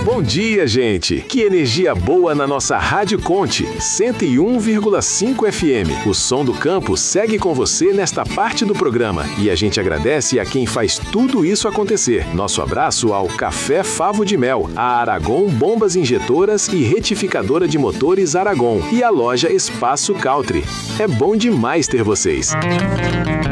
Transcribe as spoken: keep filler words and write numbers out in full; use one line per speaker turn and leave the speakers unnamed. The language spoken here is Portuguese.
Bom dia, gente! Que energia boa na nossa Rádio Conte, cento e um vírgula cinco F M. O som do campo segue com você nesta parte do programa e a gente agradece a quem faz tudo isso acontecer. Nosso abraço ao Café Favo de Mel, a Aragon Bombas Injetoras e Retificadora de Motores Aragon e a loja Espaço Country. É bom demais ter vocês!